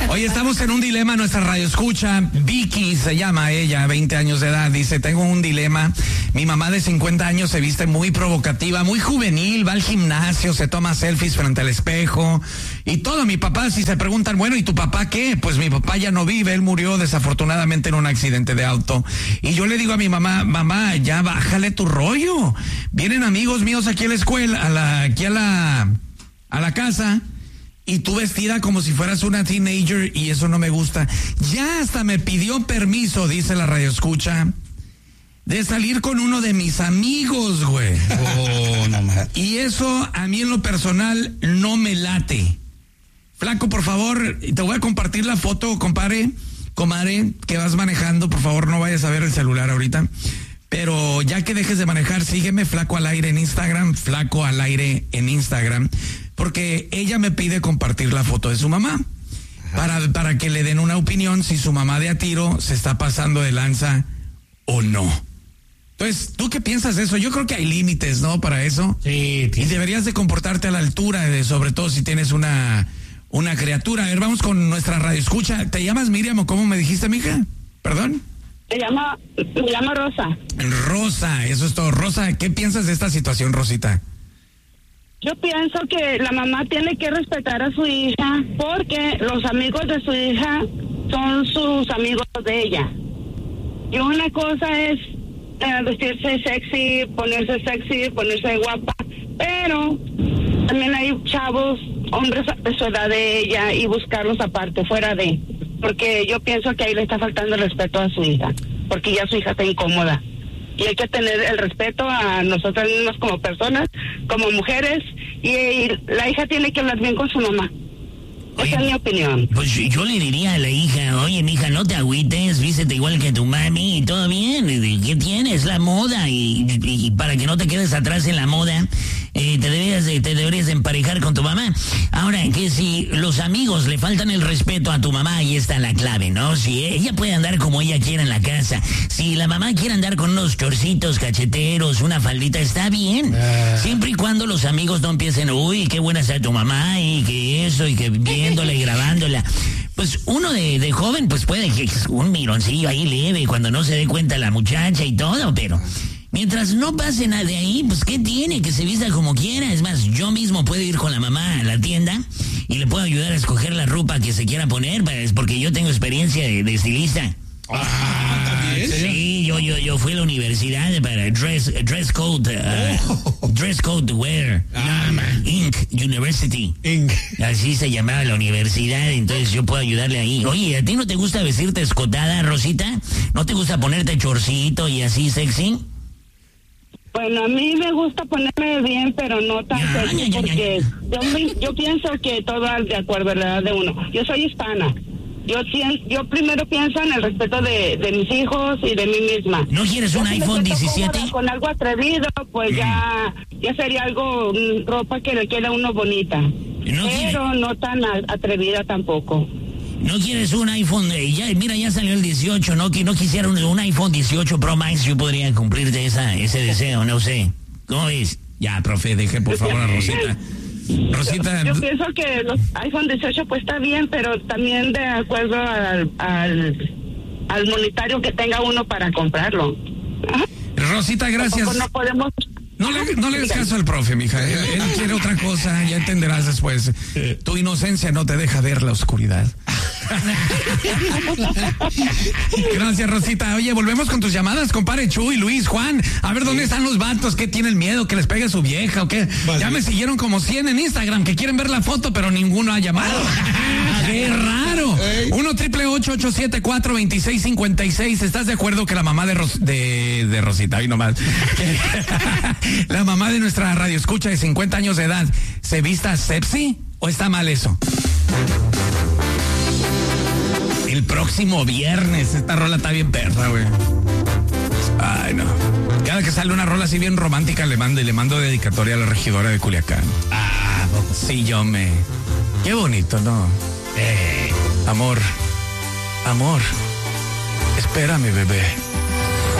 Oye, estamos en un dilema, nuestra radio escucha. Vicky se llama ella, 20 años de edad. Dice, tengo un dilema. Mi mamá de 50 años se viste muy provocativa, muy juvenil, va al gimnasio, se toma selfies frente al espejo y todo. Mi papá, si se preguntan, bueno, ¿y tu papá qué? Pues mi papá ya no vive, él murió desafortunadamente en un accidente de auto. Y yo le digo a mi mamá, mamá, ya bájale tu rollo. Vienen amigos míos aquí a la escuela, aquí a la casa, y tú vestida como si fueras una teenager, y eso no me gusta. Ya hasta me pidió permiso, dice la radioescucha, de salir con uno de mis amigos, güey. Oh, no más. Y eso a mí en lo personal no me late. Flaco, por favor, te voy a compartir la foto, comadre, que vas manejando. Por favor, no vayas a ver el celular ahorita. Pero ya que dejes de manejar, sígueme, Flaco al Aire en Instagram, Flaco al Aire en Instagram, porque ella me pide compartir la foto de su mamá para que le den una opinión si su mamá de a tiro se está pasando de lanza o no. Entonces, ¿tú qué piensas de eso? Yo creo que hay límites, ¿no? Para eso. Sí. Y deberías de comportarte a la altura, sobre todo si tienes una criatura. A ver, vamos con nuestra radioescucha. ¿Te llamas Miriam o cómo me dijiste, mija? ¿Perdón? Me llama Rosa. Rosa, eso es todo. Rosa, ¿qué piensas de esta situación, Rosita? Yo pienso que la mamá tiene que respetar a su hija porque los amigos de su hija son sus amigos de ella. Y una cosa es vestirse sexy, ponerse guapa, pero también hay chavos, hombres de su edad de ella, y buscarlos aparte, fuera de... Porque yo pienso que ahí le está faltando el respeto a su hija, porque ya su hija está incómoda. Y hay que tener el respeto a nosotras mismas como personas, como mujeres, y la hija tiene que hablar bien con su mamá. Esa es mi opinión. Pues yo le diría a la hija, oye, mija, no te agüites, vístete igual que tu mami y todo bien. ¿Qué tienes? La moda y para que no te quedes atrás en la moda, te deberías de emparejar con tu mamá. Ahora, que si los amigos le faltan el respeto a tu mamá, ahí está la clave, ¿no? Si ella puede andar como ella quiera en la casa, si la mamá quiere andar con unos chorcitos cacheteros, una faldita, está bien. Siempre y cuando los amigos no empiecen, uy, qué buena está tu mamá y que eso y que viéndola y grabándola. Pues uno de joven, pues puede que un mironcillo ahí leve cuando no se dé cuenta la muchacha y todo, pero... Mientras no pase nada de ahí, pues ¿qué tiene? Que se vista como quiera. Es más, yo mismo puedo ir con la mamá a la tienda y le puedo ayudar a escoger la ropa que se quiera poner, porque yo tengo experiencia de estilista. ¿También? Sí, yo fui a la universidad para dress code wear. Inc. University. Inc. Así se llamaba la universidad, entonces yo puedo ayudarle ahí. Oye, ¿a ti no te gusta vestirte escotada, Rosita? ¿No te gusta ponerte chorcito y así sexy? Bueno, a mí me gusta ponerme bien, pero no tan sexy, porque yo pienso que todo es de acuerdo a la edad de uno. Yo soy hispana. Yo primero pienso en el respeto de mis hijos y de mí misma. ¿No quieres un iPhone 17? Con algo atrevido, pues ya sería algo, ropa que le queda a uno bonita. Pero no tan atrevida tampoco. ¿No quieres un iPhone? Ya salió el 18, ¿no? Que no quisiera un iPhone 18 Pro Max, yo podría cumplirte ese deseo, no sé. ¿Cómo ves? Ya, profe, deje por favor a Rosita. Rosita... Yo pienso que los iPhone 18 pues está bien, pero también de acuerdo al monetario que tenga uno para comprarlo. Ajá. Rosita, gracias. No podemos... No le hagas caso al profe, mija. Él quiere otra cosa, ya entenderás después. Tu inocencia no te deja ver la oscuridad. Gracias, Rosita. Oye, volvemos con tus llamadas, compadre Chuy, Luis, Juan. A ver, ¿dónde están los vatos? ¿Qué tienen miedo? ¿Que les pegue su vieja o qué? Ya me siguieron como 100 en Instagram que quieren ver la foto, pero ninguno ha llamado. ¡Qué raro! 1-888-874-2656. ¿Estás de acuerdo que la mamá de Rosita, ahí nomás, la mamá de nuestra radioescucha de 50 años de edad, se vista sexy o está mal eso? El próximo viernes, esta rola está bien perra, güey. Ay, no. Cada que sale una rola así bien romántica le mando dedicatoria a la regidora de Culiacán. Sí, qué bonito, ¿no? Amor, espérame, bebé.